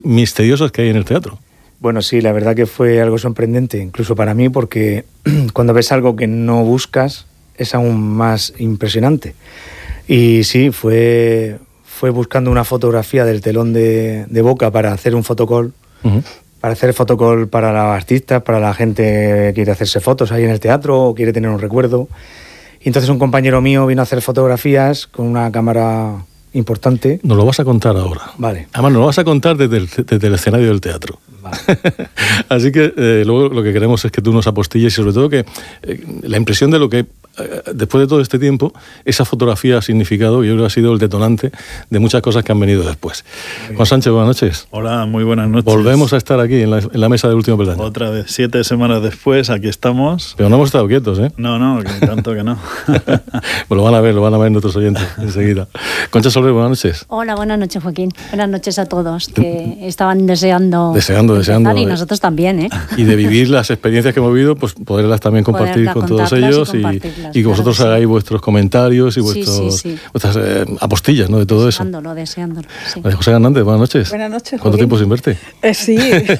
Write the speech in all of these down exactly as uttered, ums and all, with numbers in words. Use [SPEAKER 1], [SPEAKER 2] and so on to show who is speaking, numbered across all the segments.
[SPEAKER 1] misteriosas que hay en el teatro.
[SPEAKER 2] Bueno, sí, la verdad que fue algo sorprendente, incluso para mí, porque cuando ves algo que no buscas es aún más impresionante. Y sí, fue, fue buscando una fotografía del telón de, de Boca para hacer un fotocall, uh-huh. para hacer fotocall para los artistas, para la gente que quiere hacerse fotos ahí en el teatro o quiere tener un recuerdo. Y entonces un compañero mío vino a hacer fotografías con una cámara importante.
[SPEAKER 1] Nos lo vas a contar ahora.
[SPEAKER 2] Vale.
[SPEAKER 1] Además, nos lo vas a contar desde el, desde el escenario del teatro. Vale. Así que eh, luego lo que queremos es que tú nos apostilles y sobre todo que eh, la impresión de lo que eh, después de todo este tiempo esa fotografía ha significado, yo creo que ha sido el detonante de muchas cosas que han venido después. Juan Sánchez, buenas noches.
[SPEAKER 3] Hola, muy buenas noches.
[SPEAKER 1] Volvemos a estar aquí en la, en la mesa del Último Peldaño.
[SPEAKER 3] Otra vez, siete semanas después, aquí estamos.
[SPEAKER 1] Pero no hemos estado quietos, ¿eh?
[SPEAKER 3] No, no, que tanto que no.
[SPEAKER 1] Pues lo van a ver, lo van a ver nuestros oyentes enseguida. Concha Soler, buenas noches.
[SPEAKER 4] Hola, buenas noches, Joaquín. Buenas noches a todos que estaban deseando...
[SPEAKER 1] Deseando, deseando.
[SPEAKER 4] Y nosotros también, ¿eh?
[SPEAKER 1] Y de vivir las experiencias que hemos vivido, pues poderlas también compartir
[SPEAKER 4] Poderla
[SPEAKER 1] con todos ellos y, y, y que vosotros
[SPEAKER 4] claro,
[SPEAKER 1] hagáis
[SPEAKER 4] sí.
[SPEAKER 1] vuestros comentarios y vuestros,
[SPEAKER 4] sí, sí, sí.
[SPEAKER 1] vuestras eh, apostillas, ¿no? De todo
[SPEAKER 4] deseándolo,
[SPEAKER 1] eso.
[SPEAKER 4] Deseándolo, deseándolo.
[SPEAKER 1] Sí. José Hernández, buenas noches.
[SPEAKER 5] Buenas noches,
[SPEAKER 1] ¿Cuánto
[SPEAKER 5] Joaquín?
[SPEAKER 1] tiempo sin verte?
[SPEAKER 5] Eh, sí,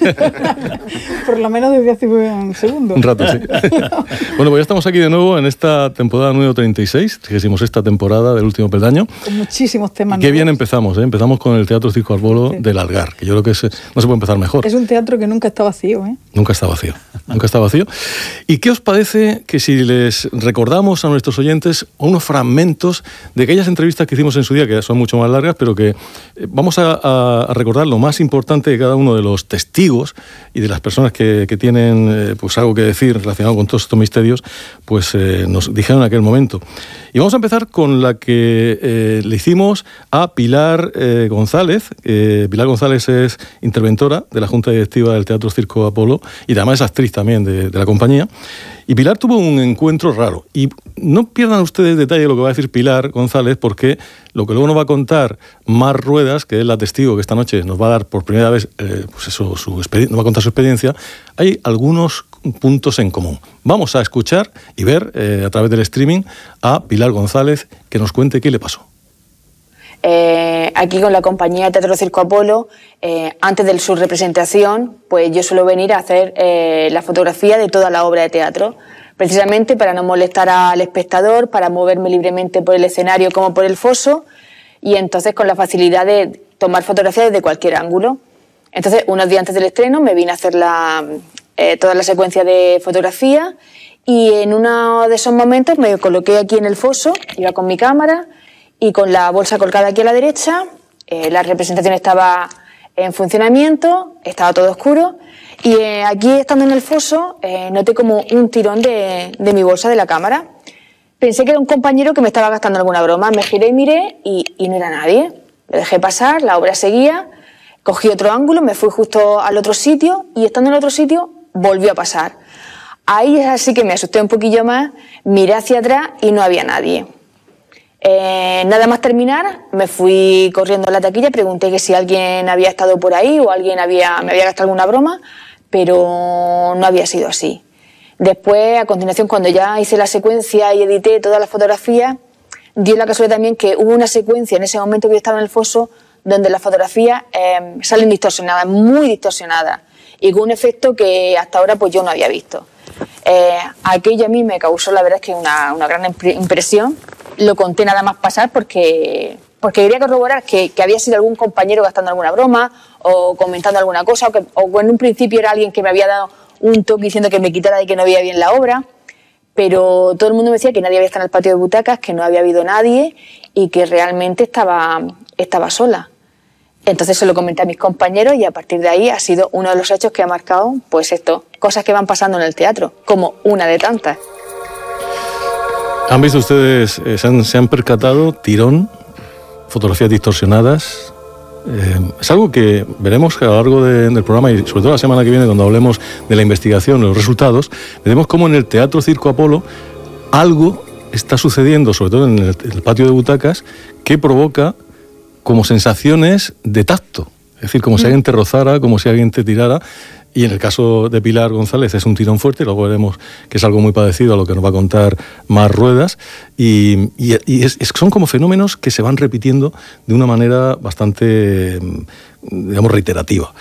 [SPEAKER 5] por lo menos desde hace un segundo.
[SPEAKER 1] Un rato, sí. Bueno, pues ya estamos aquí de nuevo en esta temporada número treinta y seis, que hicimos esta temporada del Último Peldaño.
[SPEAKER 5] Con muchísimos temas.
[SPEAKER 1] Y qué bien empezamos, ¿eh? Empezamos con el Teatro Circo Arbolo sí. del Algar, que yo creo que es, no se puede empezar mejor.
[SPEAKER 5] Es un teatro que nunca está vacío, ¿eh?
[SPEAKER 1] Nunca está vacío, nunca está vacío. ¿Y qué os parece que si les recordamos a nuestros oyentes unos fragmentos de aquellas entrevistas que hicimos en su día, que son mucho más largas, pero que vamos a, a, a recordar lo más importante de cada uno de los testigos y de las personas que, que tienen eh, pues algo que decir relacionado con todos estos misterios, pues eh, nos dijeron en aquel momento. Y vamos a empezar con la que eh, le hicimos a Pilar eh, González. Eh, Pilar González es interventora de la Junta Directiva del Teatro Circo Apolo y además es actriz también de, de la compañía. Y Pilar tuvo un encuentro raro. Y no pierdan ustedes detalle de lo que va a decir Pilar González, porque lo que luego nos va a contar Mar Ruedas, que es la testigo que esta noche nos va a dar por primera vez, eh, pues eso, su nos va a contar su experiencia, hay algunos puntos en común. Vamos a escuchar y ver eh, a través del streaming a Pilar González que nos cuente qué le pasó.
[SPEAKER 6] Eh, aquí con la compañía Teatro Circo Apolo, eh, antes de su representación, pues yo suelo venir a hacer eh, la fotografía de toda la obra de teatro, precisamente para no molestar al espectador, para moverme libremente por el escenario como por el foso, y entonces con la facilidad de tomar fotografías desde cualquier ángulo. Entonces, unos días antes del estreno me vine a hacer la, eh, toda la secuencia de fotografía, y en uno de esos momentos me coloqué aquí en el foso, iba con mi cámara, y con la bolsa colgada aquí a la derecha, eh, la representación estaba en funcionamiento, estaba todo oscuro, y eh, aquí estando en el foso eh, noté como un tirón de, de mi bolsa de la cámara. Pensé que era un compañero que me estaba gastando alguna broma, me giré y miré y, y no era nadie. Lo dejé pasar, la obra seguía, cogí otro ángulo, me fui justo al otro sitio y estando en el otro sitio volvió a pasar. Ahí es así que me asusté un poquillo más, miré hacia atrás y no había nadie. Eh, nada más terminar, me fui corriendo a la taquilla, pregunté que si alguien había estado por ahí o alguien había, me había gastado alguna broma, pero no había sido así. Después, a continuación, cuando ya hice la secuencia y edité todas las fotografías, dio la casualidad también que hubo una secuencia en ese momento que yo estaba en el foso donde las fotografías eh, salen distorsionadas, muy distorsionadas, y con un efecto que hasta ahora pues yo no había visto. Eh, aquello a mí me causó, la verdad es que una, una gran impresión. Lo conté nada más pasar porque, porque quería corroborar que, que había sido algún compañero gastando alguna broma o comentando alguna cosa, o que o en un principio era alguien que me había dado un toque diciendo que me quitara y que no veía bien la obra, pero todo el mundo me decía que nadie había estado en el patio de butacas, que no había habido nadie y que realmente estaba, estaba sola. Entonces se lo comenté a mis compañeros y a partir de ahí ha sido uno de los hechos que ha marcado, pues esto, cosas que van pasando en el teatro, como una de tantas.
[SPEAKER 1] ¿Han visto ustedes, eh, se, han, se han percatado, tirón, fotografías distorsionadas? Eh, es algo que veremos a lo largo de, del programa y sobre todo la semana que viene cuando hablemos de la investigación, de los resultados, veremos cómo en el Teatro Circo Apolo algo está sucediendo, sobre todo en el, en el patio de butacas, que provoca como sensaciones de tacto, es decir, como mm. si alguien te rozara, como si alguien te tirara. Y en el caso de Pilar González es un tirón fuerte, luego veremos que es algo muy parecido a lo que nos va a contar Mar Ruedas, y, y, y es, es, son como fenómenos que se van repitiendo de una manera bastante digamos, reiterativa.